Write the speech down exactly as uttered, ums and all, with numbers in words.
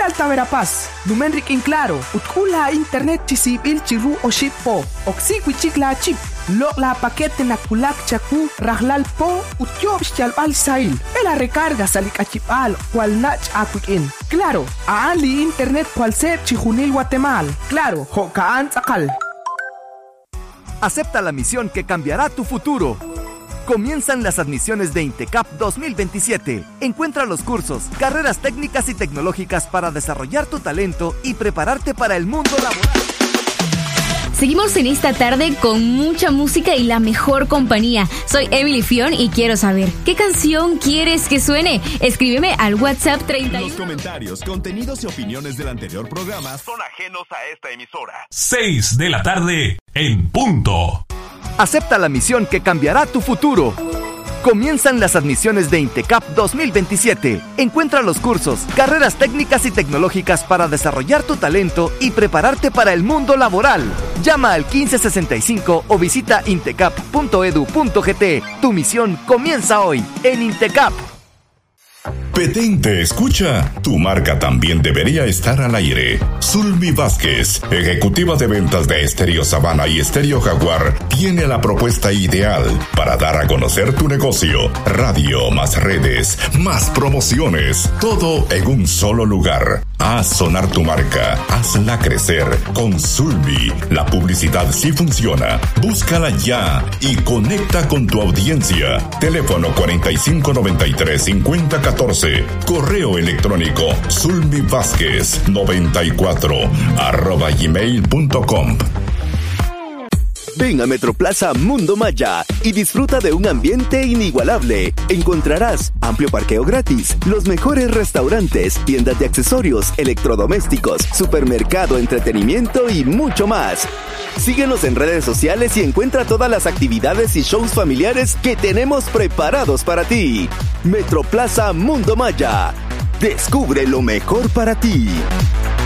Hilal Taverapaz, Numenrik in claro, Utkula internet chisibil chiru o ship po, Oxigui chikla chip, Lok la paquete na kulak chaku, Rahlal po, Utyob chalbal sail, Ela recarga salik achipal, Cual nach akuin. Claro, Aanli internet cual ser chihunil Guatemala. Claro, Hokaan Tzakal. Acepta la misión que cambiará tu futuro. Comienzan las admisiones de INTECAP dos mil veintisiete. Encuentra los cursos, carreras técnicas y tecnológicas para desarrollar tu talento y prepararte para el mundo laboral. Seguimos en esta tarde con mucha música y la mejor compañía. Soy Emily Fion y quiero saber, ¿qué canción quieres que suene? Escríbeme al WhatsApp treinta y uno. Los comentarios, contenidos y opiniones del anterior programa son ajenos a esta emisora. seis de la tarde en punto. Acepta la misión que cambiará tu futuro. Comienzan las admisiones de INTECAP dos mil veintisiete. Encuentra los cursos, carreras técnicas y tecnológicas para desarrollar tu talento y prepararte para el mundo laboral. Llama al quince sesenta y cinco o visita intecap punto edu punto gt. Tu misión comienza hoy en INTECAP. Petén te escucha. Tu marca también debería estar al aire. Zulmi Vázquez, ejecutiva de ventas de Estéreo Sabana y Estéreo Jaguar, tiene la propuesta ideal para dar a conocer tu negocio. Radio, más redes, más promociones, todo en un solo lugar. Haz sonar tu marca, hazla crecer. Con Zulmi, la publicidad sí funciona. Búscala ya y conecta con tu audiencia. Teléfono cuarenta y cinco noventa y tres cincuenta catorce. Correo electrónico zulmivázquez noventa y cuatro arroba gmail punto com. Ven a Metroplaza Mundo Maya y disfruta de un ambiente inigualable. Encontrarás amplio parqueo gratis, los mejores restaurantes, tiendas de accesorios, electrodomésticos, supermercado, entretenimiento y mucho más. Síguenos en redes sociales y encuentra todas las actividades y shows familiares que tenemos preparados para ti. Metroplaza Mundo Maya. Descubre lo mejor para ti.